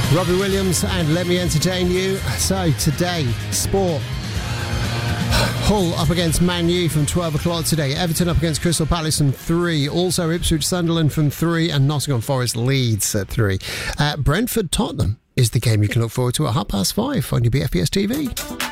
Robbie Williams and Let Me Entertain You. So today, sport. Hull up against Man U from 12 o'clock today. Everton up against Crystal Palace from 3. Also Ipswich Sunderland from 3 and Nottingham Forest Leeds at 3. Brentford Tottenham is the game you can look forward to at 5:30 on your BFBS TV.